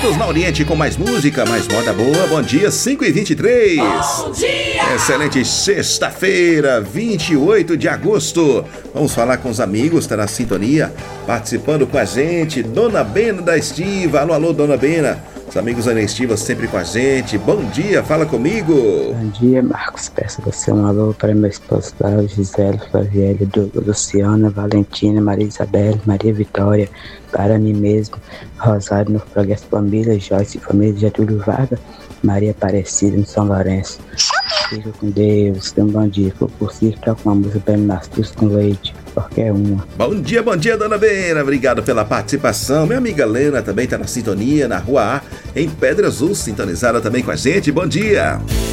juntos na Oriente com mais música, mais moda boa. Bom dia, 5h23. Bom dia! Excelente sexta-feira, 28 de agosto. Vamos falar com os amigos, tá na sintonia, participando com a gente. Dona Bena da Estiva. Alô, alô, Dona Bena. Os amigos da Estiva sempre com a gente. Bom dia, fala comigo. Bom dia, Marcos. Peço você um alô para meu esposo, Clara, Gisele, Flaviele, Luciana, Valentina, Maria Isabel, Maria Vitória, para mim mesmo, Rosário no Progresso Família, Joyce Família, Getúlio Vargas, Maria Aparecida no São Lourenço. Fica com Deus, tenha um bom dia. Se for possível, toca uma música bem Mastus com leite, qualquer uma. Bom dia, Dona Bena. Obrigado pela participação. Minha amiga Lena também está na sintonia, na Rua A, em Pedra Azul, sintonizada também com a gente. Bom dia.